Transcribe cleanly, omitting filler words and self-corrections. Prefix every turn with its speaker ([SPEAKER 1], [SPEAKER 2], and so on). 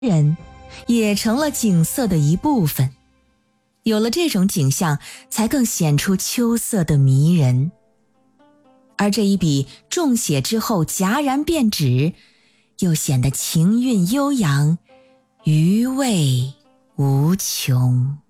[SPEAKER 1] 人也成了景色的一部分。有了这种景象，才更显出秋色的迷人。而这一笔重写之后戛然变止，又显得情韵悠扬，余味无穷。